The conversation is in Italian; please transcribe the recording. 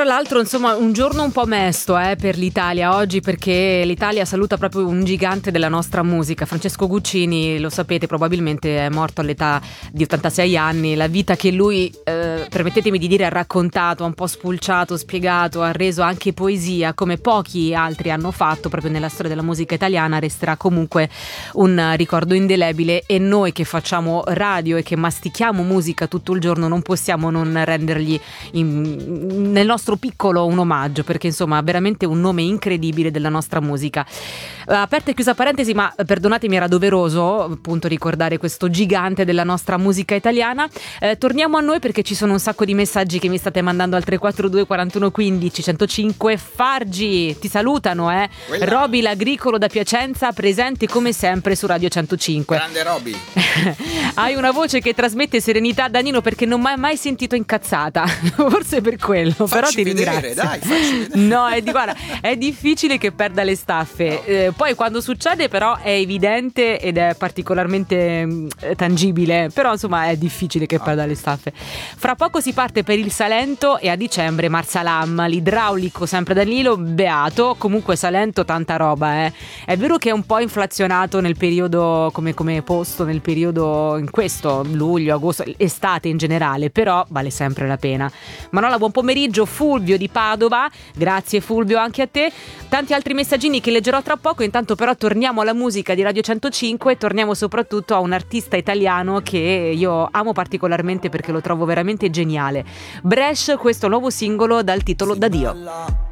tra l'altro, insomma, un giorno un po' mesto per l'Italia oggi, perché l'Italia saluta proprio un gigante della nostra musica. Francesco Guccini, lo sapete, probabilmente è morto all'età di 86 anni. La vita che lui, permettetemi di dire, ha raccontato, ha un po' spulciato, spiegato, ha reso anche poesia, come pochi altri hanno fatto proprio nella storia della musica italiana, resterà comunque un ricordo indelebile, e noi che facciamo radio e che mastichiamo musica tutto il giorno non possiamo non rendergli nel nostro piccolo un omaggio, perché insomma ha veramente un nome incredibile della nostra musica. Aperta e chiusa parentesi, ma perdonatemi, era doveroso appunto ricordare questo gigante della nostra musica italiana. Torniamo a noi, perché ci sono un sacco di messaggi che mi state mandando al 342 41 15 105. Fargi, ti salutano, Roby l'Agricolo da Piacenza, presente come sempre su Radio 105. Grande Roby. Hai una voce che trasmette serenità, Danilo, perché non mi hai mai sentito incazzata. Forse per quello, però ti ringrazio. Dai, facci vedere. No, guarda, è difficile che perda le staffe. No. Poi quando succede però è evidente ed è particolarmente tangibile, però insomma è difficile che perda le staffe. Fra poco si parte per il Salento e a dicembre Marsalam, l'idraulico sempre Danilo, beato. Comunque Salento tanta roba, È vero che è un po' inflazionato nel periodo come posto, nel periodo in questo luglio, agosto, estate in generale, però vale sempre la pena. Manola, buon pomeriggio. Fulvio di Padova, grazie Fulvio anche a te. Tanti altri messaggini che leggerò tra poco. Intanto però torniamo alla musica di Radio 105 e torniamo soprattutto a un artista italiano che io amo particolarmente perché lo trovo veramente geniale. Bresh, questo nuovo singolo dal titolo Da Dio.